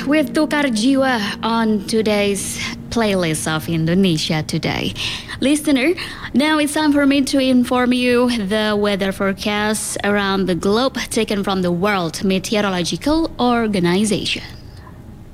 with Tukar Jiwa on today's playlist of Indonesia Today. Listener, now it's time for me to inform you the weather forecast around the globe taken from the World Meteorological Organization.